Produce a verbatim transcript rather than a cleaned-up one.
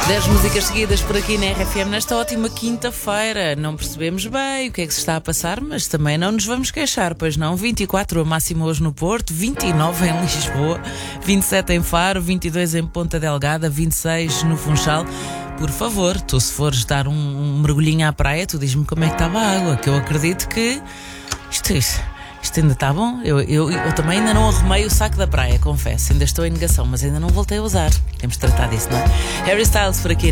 Dez músicas seguidas por aqui na R F M nesta ótima quinta-feira. Não percebemos bem o que é que se está a passar, mas também não nos vamos queixar, pois não? vinte e quatro a máxima hoje no Porto, vinte e nove em Lisboa, vinte e sete em Faro, vinte e dois em Ponta Delgada, vinte e seis no Funchal. Por favor, tu se fores dar um, um mergulhinho à praia, tu diz-me como é que estava a água, que eu acredito que isto, isto ainda está bom. Eu, eu, eu também ainda não arrumei o saco da praia, confesso. Ainda estou em negação, mas ainda não voltei a usar. Temos de tratar disso, não é? Harry Styles por aqui.